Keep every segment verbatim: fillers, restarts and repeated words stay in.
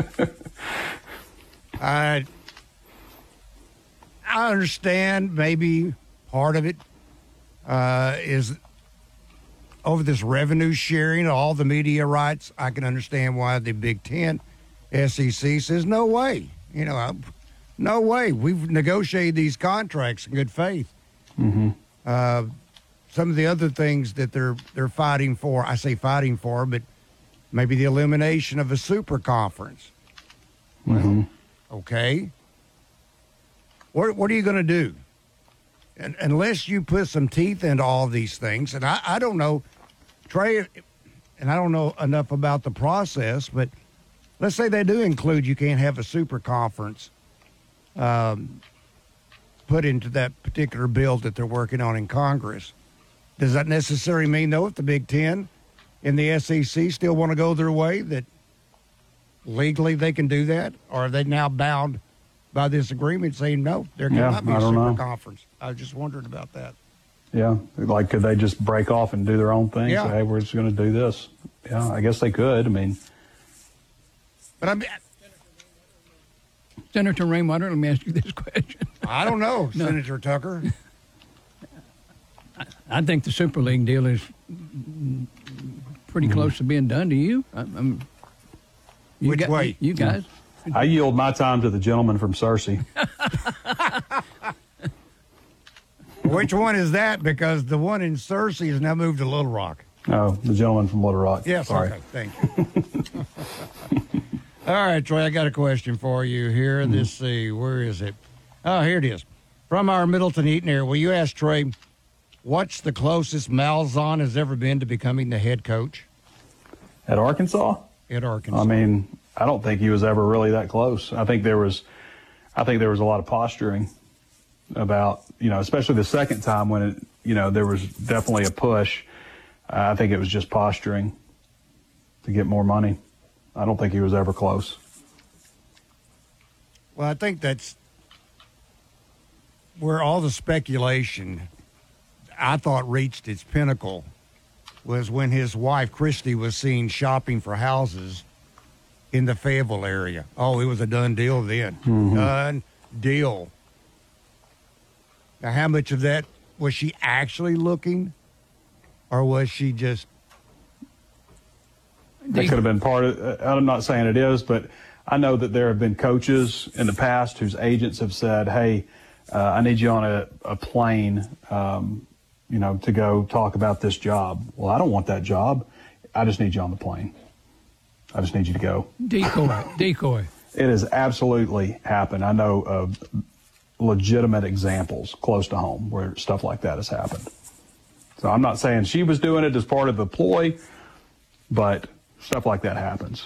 I I understand maybe part of it uh, is over this revenue sharing, all the media rights. I can understand why the Big Ten, S E C says no way. You know, no way. We've negotiated these contracts in good faith. Mm-hmm. Uh, some of the other things that they're they're fighting for, I say fighting for, but maybe the elimination of a super conference. Mm-hmm. Well, okay. What what are you going to do? And unless you put some teeth into all of these things, and I, I don't know, Trey, and I don't know enough about the process, but let's say they do include you can't have a super conference um, put into that particular bill that they're working on in Congress. Does that necessarily mean, though, if the Big Ten and the S E C still want to go their way, that legally they can do that? Or are they now bound by this agreement saying, no, there cannot yeah, be a I don't super know. conference? I was just wondering about that. Yeah, like could they just break off and do their own thing? Yeah. Say, hey, we're just going to do this. Yeah, I guess they could. I mean, But I'm, Senator Rainwater, let me ask you this question. I don't know, No. Senator Tucker. I, I think the Super League deal is pretty Mm-hmm. close to being done. To you? I, I'm, you Which got- way? You guys? I yield my time to the gentleman from Searcy. Which one is that? Because the one in Searcy has now moved to Little Rock. Oh, the gentleman from Little Rock. Yes, Sorry. okay, thank you. All right, Troy, I got a question for you here. Mm-hmm. Let's see, where is it? Oh, here it is. From our Middleton Eaton area, will you ask Trey, what's the closest Malzahn has ever been to becoming the head coach At Arkansas? at Arkansas? I mean, I don't think he was ever really that close. I think there was, I think there was a lot of posturing about, you know, especially the second time when it, you know, there was definitely a push. Uh, I think it was just posturing to get more money. I don't think he was ever close. Well, I think that's where all the speculation, I thought, reached its pinnacle was when his wife, Christy, was seen shopping for houses in the Fayetteville area. Oh, it was a done deal then. Mm-hmm. Done deal. Now, how much of that was she actually looking, or was she just... That could have been part of, uh, I'm not saying it is, but I know that there have been coaches in the past whose agents have said, hey, uh, I need you on a, a plane, um, you know, to go talk about this job. Well, I don't want that job. I just need you on the plane. I just need you to go. Decoy, decoy. It has absolutely happened. I know of legitimate examples close to home where stuff like that has happened. So I'm not saying she was doing it as part of the ploy, but stuff like that happens.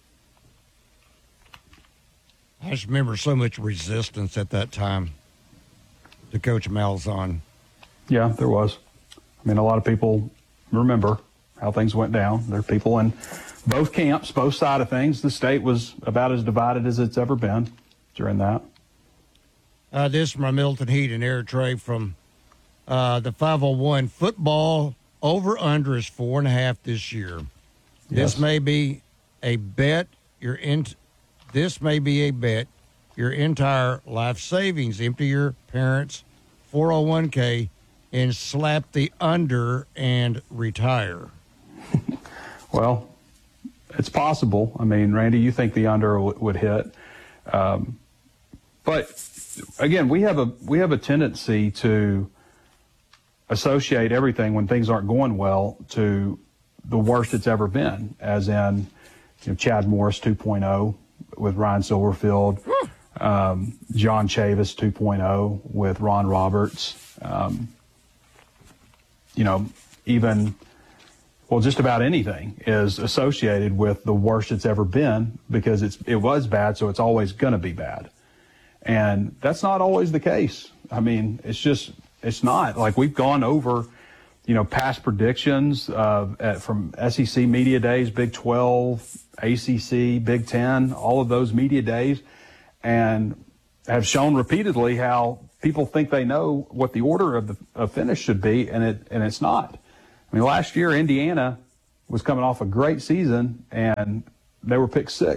I just remember so much resistance at that time to Coach Malzahn. Yeah, there was. I mean, a lot of people remember how things went down. There are people in both camps, both sides of things. The state was about as divided as it's ever been during that. Uh, this from our Milton Heat and Air Trey from uh, the five oh one. Football over-under is four and a half this year. This Yes. may be a bet your in. This may be a bet your entire life savings. Empty your parents' four oh one k and slap the under and retire. Well, it's possible. I mean, Randy, you think the under w- would hit. Um, but again, we have a we have a tendency to associate everything when things aren't going well to the worst it's ever been, as in you know, Chad Morris two point oh with Ryan Silverfield, um, John Chavis two point oh with Ron Roberts. Um, you know, even, well, just about anything is associated with the worst it's ever been because it's it was bad, so it's always going to be bad. And that's not always the case. I mean, it's just, it's not. Like, we've gone over, you know, past predictions uh, at, from S E C media days, Big twelve, A C C, Big ten, all of those media days, and have shown repeatedly how people think they know what the order of the of finish should be, and it and it's not. I mean, last year Indiana was coming off a great season, and they were picked sixth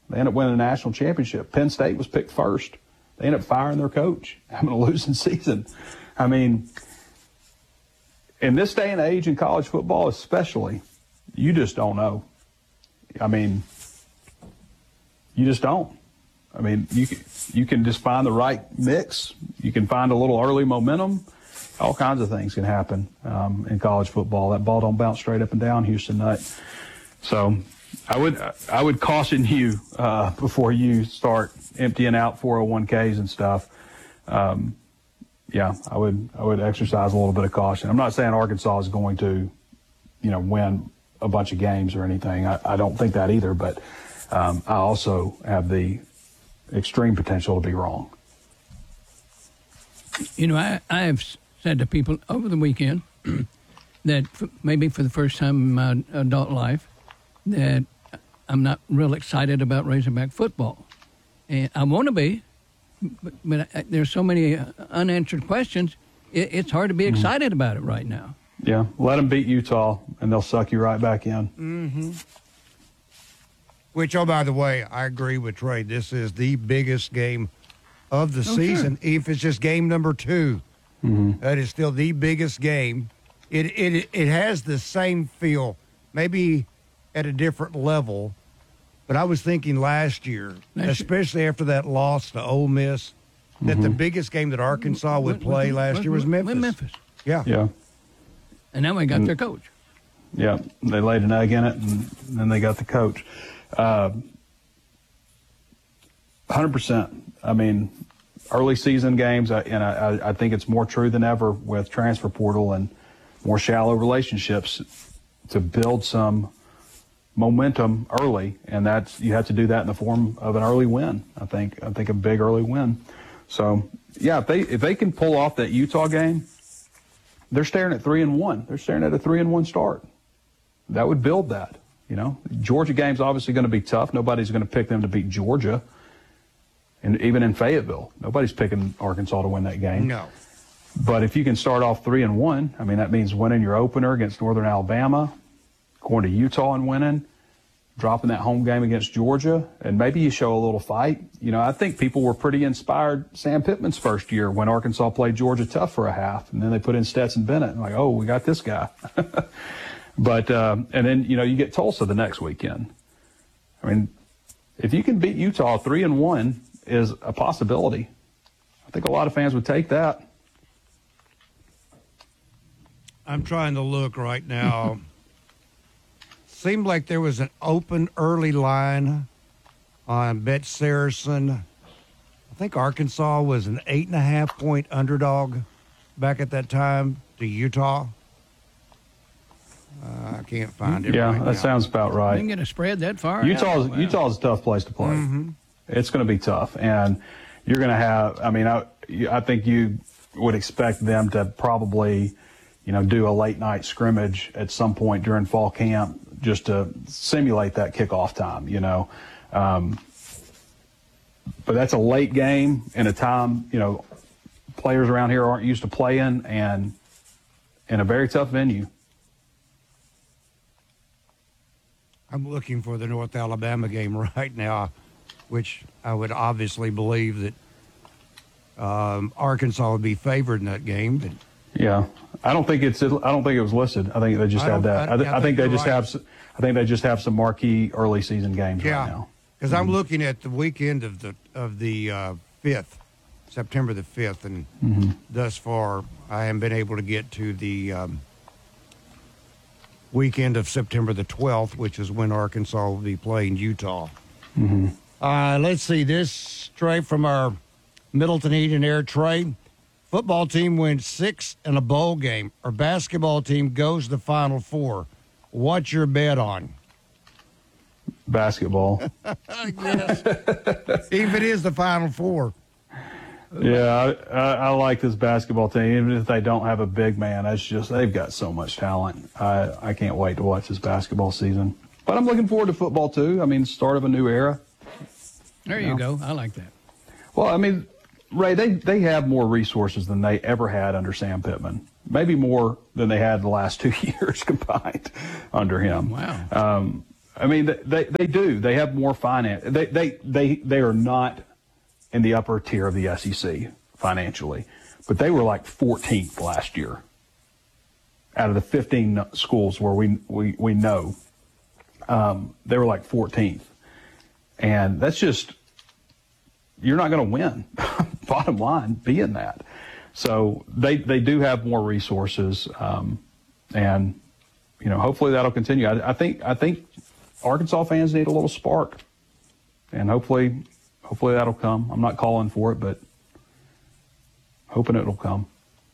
They end up winning a national championship. Penn State was picked first. They end up firing their coach, having a losing season. I mean, in this day and age in college football especially, you just don't know. I mean, you just don't. I mean, you can, you can just find the right mix. You can find a little early momentum. All kinds of things can happen um, in college football. That ball don't bounce straight up and down, Houston Nutt. So I would I would caution you uh, before you start emptying out four oh one k's and stuff. Um, yeah, I would I would exercise a little bit of caution. I'm not saying Arkansas is going to, you know, win a bunch of games or anything. I, I don't think that either. But um, I also have the extreme potential to be wrong. You know, I, I have said to people over the weekend that f- maybe for the first time in my adult life that I'm not real excited about Razorback football. And I want to be, but, but I, there's so many uh, unanswered questions, it, it's hard to be excited mm-hmm. about it right now. Yeah, let them beat Utah, and they'll suck you right back in. Mm-hmm. Which, oh, by the way, I agree with Trey. This is the biggest game of the oh, season. Sure. If it's just game number two, mm-hmm. that is still the biggest game. It it it has the same feel, maybe at a different level. But I was thinking last year, last especially year. after that loss to Ole Miss, mm-hmm. that the biggest game that Arkansas would play with, last with, year was Memphis. Memphis. Yeah. Yeah. And now we got and, their coach. Yeah, they laid an egg in it, and then they got the coach. Uh, one hundred percent. I mean, early season games, and I, I think it's more true than ever with transfer portal and more shallow relationships to build some momentum early, and that's you have to do that in the form of an early win. I think I think a big early win. So yeah, if they if they can pull off that Utah game, they're staring at three and one. They're staring at a three and one start. That would build that. You know, Georgia game's obviously going to be tough. Nobody's going to pick them to beat Georgia. And even in Fayetteville, nobody's picking Arkansas to win that game. No. But if you can start off three and one, I mean, that means winning your opener against Northern Alabama, going to Utah and winning, dropping that home game against Georgia, and maybe you show a little fight. You know, I think people were pretty inspired Sam Pittman's first year when Arkansas played Georgia tough for a half, and then they put in Stetson Bennett, and like, oh, we got this guy. But, um, and then, you know, you get Tulsa the next weekend. I mean, if you can beat Utah three and one is a possibility. I think a lot of fans would take that. I'm trying to look right now. Seemed like there was an open early line on Bet Saracen. I think Arkansas was an eight and a half point underdog back at that time to Utah. Uh, I can't find it. Yeah, right that now. sounds about right. You can get a spread that far. Utah's wow. Utah's a tough place to play. Mm-hmm. It's going to be tough, and you're going to have. I mean, I I think you would expect them to probably, you know, do a late night scrimmage at some point during fall camp just to simulate that kickoff time. You know, um, but that's a late game in a time, you know, players around here aren't used to playing, and in a very tough venue. I'm looking for the North Alabama game right now, which I would obviously believe that um, Arkansas would be favored in that game. But yeah, I don't think it's. I don't think it was listed. I think they just I had that. I, I, th- I I think think they you're just right. have. I think they just have some marquee early season games yeah, right now. because Mm-hmm. I'm looking at the weekend of the of the uh, fifth, September the fifth, and Mm-hmm. thus far I haven't been able to get to the um, weekend of September the twelfth, which is when Arkansas will be playing Utah. Mm-hmm. Uh, let's see this straight from our Middleton Heat and Air Trey. Football team wins six in a bowl game. Our basketball team goes to the Final Four. What's your bet on? Basketball. Yes. If it is the Final Four. Yeah, I, I, I like this basketball team. Even if they don't have a big man, it's just they've got so much talent. I, I can't wait to watch this basketball season. But I'm looking forward to football too. I mean, start of a new era. There you, you know? go. I like that. Well, I mean, Ray, they, they have more resources than they ever had under Sam Pittman. Maybe more than they had the last two years combined under him. Wow. Um, I mean, they they do. They have more finance. They they they they are not in the upper tier of the S E C financially, but they were like fourteenth last year out of the fifteen schools where we we we know. Um, they were like fourteenth, and that's just, you're not going to win. Bottom line, being that. So they they do have more resources, um, and you know, hopefully that'll continue. I, I think I think Arkansas fans need a little spark, and hopefully hopefully that'll come. I'm not calling for it, but hoping it'll come.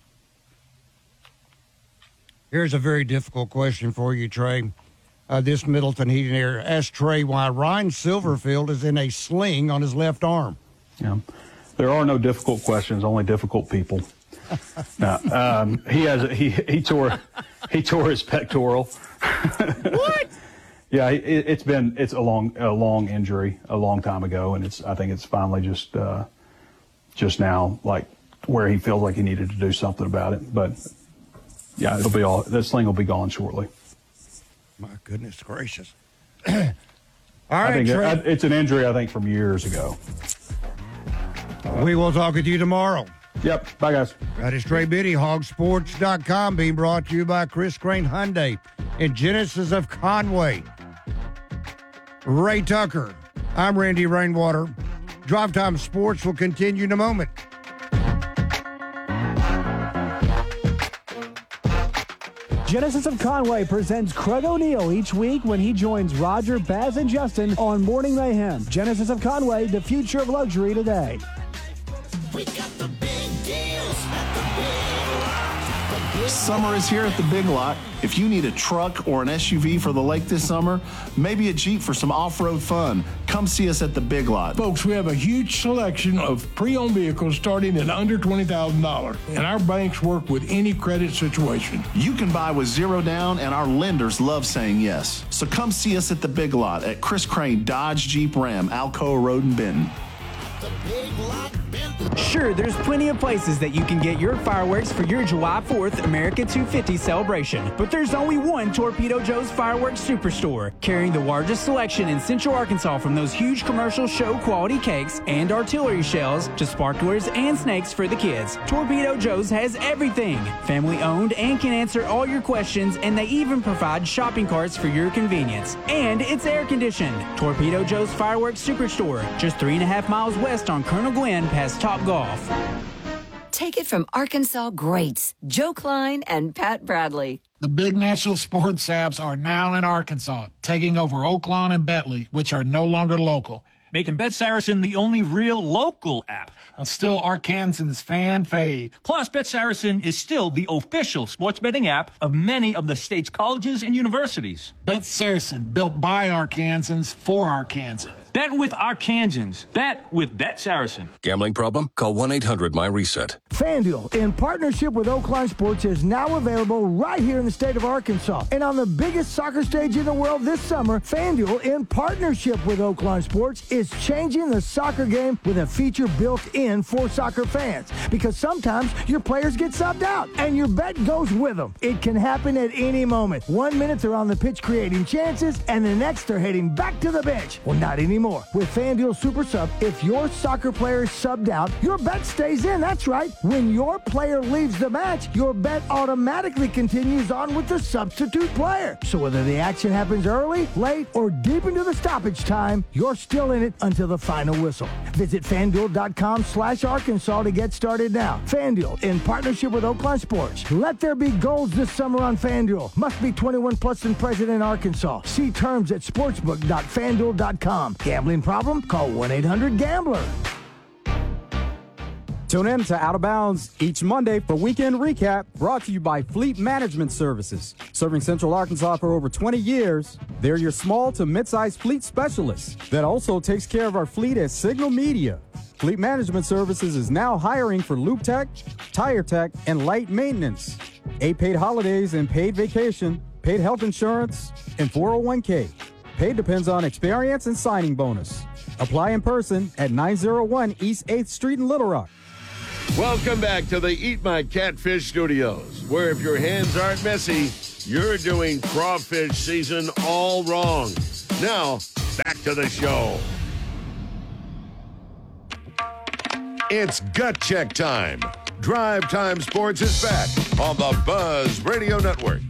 Here's a very difficult question for you, Trey. Uh, this Middleton Heating Air asked Trey why Ryan Silverfield is in a sling on his left arm. Yeah, there are no difficult questions, only difficult people. No, um, he has he he tore he tore his pectoral. What? Yeah, it, it's been it's a long a long injury a long time ago, and it's I think it's finally just uh, just now like where he feels like he needed to do something about it. But yeah, it'll be all this thing will be gone shortly. My goodness gracious! All right, I think Trey. it, it's an injury I think from years ago. We will talk with you tomorrow. Yep. Bye, guys. That is Trey Biddy, hog sports dot com, being brought to you by Chris Crane Hyundai and Genesis of Conway. Ray Tucker. I'm Randy Rainwater. Drive Time Sports will continue in a moment. Genesis of Conway presents Craig O'Neill each week when he joins Roger, Baz, and Justin on Morning Mayhem. Genesis of Conway, the future of luxury today. We got the big deals at the Big Lot. The Big Summer is here at the Big Lot. If you need a truck or an S U V for the lake this summer, maybe a Jeep for some off-road fun, come see us at the Big Lot. Folks, we have a huge selection of pre-owned vehicles starting at under twenty thousand dollars, and our banks work with any credit situation. You can buy with zero down, and our lenders love saying yes. So come see us at the Big Lot at Chris Crane Dodge Jeep Ram, Alcoa Road in Benton. The Big Lot Benton. Sure, there's plenty of places that you can get your fireworks for your July fourth America two fifty celebration. But there's only one Torpedo Joe's Fireworks Superstore, carrying the largest selection in Central Arkansas, from those huge commercial show quality cakes and artillery shells to sparklers and snakes for the kids. Torpedo Joe's has everything. Family owned and can answer all your questions, and they even provide shopping carts for your convenience. And it's air conditioned. Torpedo Joe's Fireworks Superstore, just three and a half miles west on Colonel Glenn past Top Golf. Take it from Arkansas greats, Joe Klein and Pat Bradley. The big national sports apps are now in Arkansas, taking over Oaklawn and Bentley, which are no longer local. Making Bet Saracen the only real local app. And still Arkansans fan fave. Plus, Bet Saracen is still the official sports betting app of many of the state's colleges and universities. Bet Saracen, built by Arkansans for Arkansans. Bet with Arkansans. Bet with Bet Saracen. Gambling problem? Call one eight hundred my reset. FanDuel, in partnership with Oakland Sports, is now available right here in the state of Arkansas. And on the biggest soccer stage in the world this summer, FanDuel, in partnership with Oakland Sports, is changing the soccer game with a feature built in for soccer fans. Because sometimes your players get subbed out, and your bet goes with them. It can happen at any moment. One minute they're on the pitch creating chances, and the next they're heading back to the bench. Well, not anymore. With FanDuel Super Sub, if your soccer player is subbed out, your bet stays in. That's right. When your player leaves the match, your bet automatically continues on with the substitute player. So whether the action happens early, late, or deep into the stoppage time, you're still in it until the final whistle. Visit FanDuel.com slash Arkansas to get started now. FanDuel, in partnership with Oakland Sports. Let there be goals this summer on FanDuel. Must be twenty-one plus and present in Arkansas. See terms at sportsbook dot fanduel dot com. Gambling problem? Call one eight hundred gambler. Tune in to Out of Bounds each Monday for Weekend Recap, brought to you by Fleet Management Services. Serving Central Arkansas for over twenty years, they're your small to mid-sized fleet specialists that also takes care of our fleet at Signal Media. Fleet Management Services is now hiring for Loop Tech, Tire Tech, and light maintenance. Eight paid holidays and paid vacation, paid health insurance, and four oh one k. Pay depends on experience and signing bonus. Apply in person at nine oh one East eighth Street in Little Rock. Welcome back to the Eat My Catfish Studios, where if your hands aren't messy, you're doing crawfish season all wrong. Now, back to the show. It's Gut Check time. Drive Time Sports is back on the Buzz Radio Network.